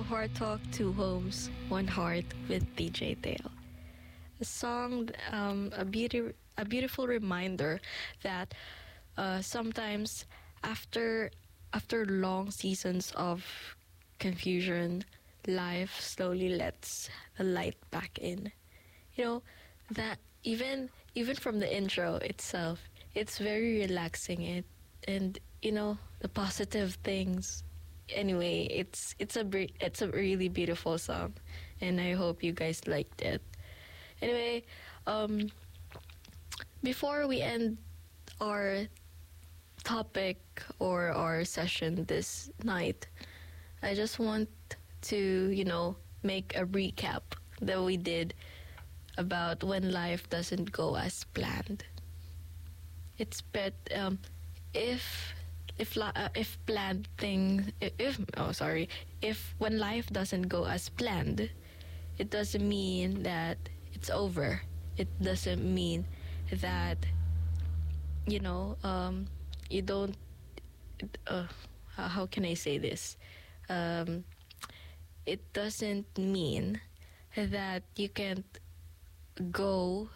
Heart Talk, Two Homes, One Heart with DJ Dale. A song, a beautiful reminder that sometimes after long seasons of confusion, life slowly lets the light back in. You know that even from the intro itself, it's very relaxing. And the positive things. Anyway, it's a really beautiful song, and I hope you guys liked it. Anyway, before we end our topic or our session this night, I just want to make a recap that we did about when life doesn't go as planned. It's if planned thing if when life doesn't go as planned, it doesn't mean that it's over. It doesn't mean that you don't how can I say this, it doesn't mean that you can't go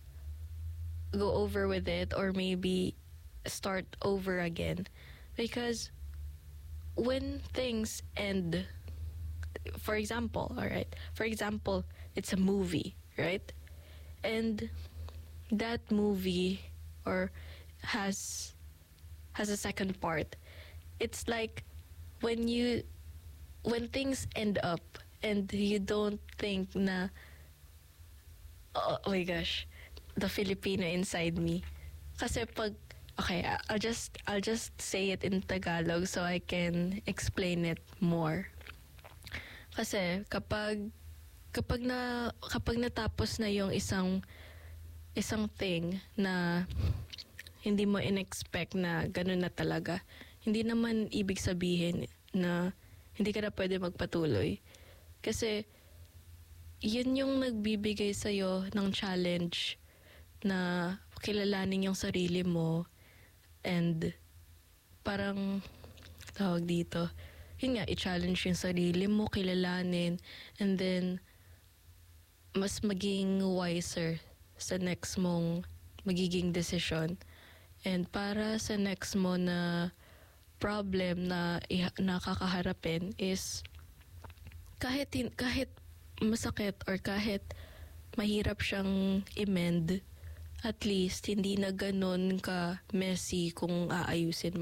over with it, or maybe start over again. Because when things end, for example, it's a movie, right? And that movie or has a second part. It's like when things end up and you don't think na, oh my gosh, the Filipino inside me. Kasi okay, I'll just say it in Tagalog so I can explain it more. Kasi kapag natapos na yung isang thing na hindi mo in-expect na ganun na talaga, hindi naman ibig sabihin na hindi ka na pwede magpatuloy. Kasi yun yung nagbibigay sa'yo ng challenge na kilalanin yung sarili mo, and parang tawag dito, yun nga, i-challenge yung sarili mo, kilalanin, and then mas maging wiser sa next mong magiging decision. And para sa next mo na problem na nakakaharapin is kahit masakit or kahit mahirap siyang i-mend, at least hindi na ganun ka messy kung aayusin